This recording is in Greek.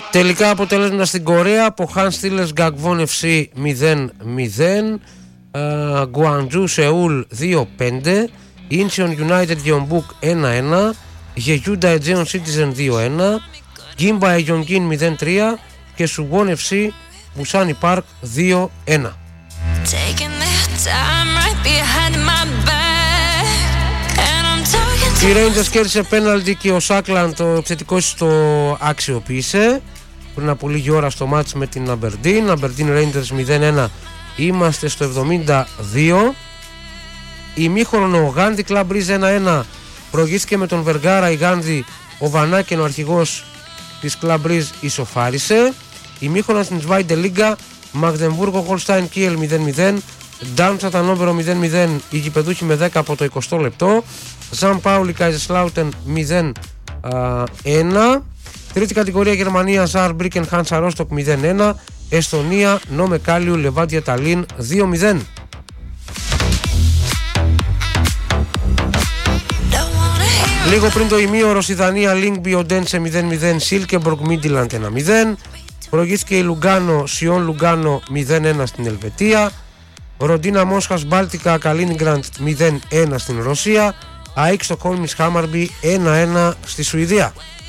Τελικά αποτελέσματα στην Κορέα. Από Han Steelers Gangwon FC 0-0, Guangzhou Seoul 2-5, Incheon United Gyeongbuk 1-1, Jeju Daejeon Citizen 2-1, Gimba Ejongjin 0-3 και Suwon FC Busan Park 2-1. Οι Rangers κέρδισε πέναλτι και ο Σάκλαν το επιθετικός το αξιοποίησε πριν από λίγη ώρα στο μάτς με την Aberdeen. Aberdeen Rangers 0-1, είμαστε στο 72. Ημίχρονο ο Γάνδη Club Breeze 1-1, προηγήθηκε με τον Βεργάρα η Γάνδη, ο Βανάκεν ο αρχηγός της Club Breeze ισοφάρισε. Ημίχρονο στην Zweite Liga, Μαγδεμβούργο Holstein Kiel 0-0, Darmstadt Hannover 0-0, οι γηπεδούχοι με 10 από το 20 λεπτό. Ζαν Πάουλι Kaiserslautern 0-1. Τρίτη κατηγορία Γερμανία, Saarbrücken Hansa Rostock 0-1. Εστονία, Νόμε Κάλιου Levadia Tallinn 2-0. Λίγο πριν το ημίωρο στη Δανία, Lyngby Odense 0-0, Silkeborg Midtjylland 1-0. Προηγήθηκε η Λουγκάνο, Σιόν Λουγκάνο 0-1 στην Ελβετία. Ροντίνα Μόσχας Μπάλτικα Καλίνιγκραντ 0-1 στην Ρωσία. ΑΕΚ Στοκχόλμης Χάμαρμπι 1-1 στη Σουηδία.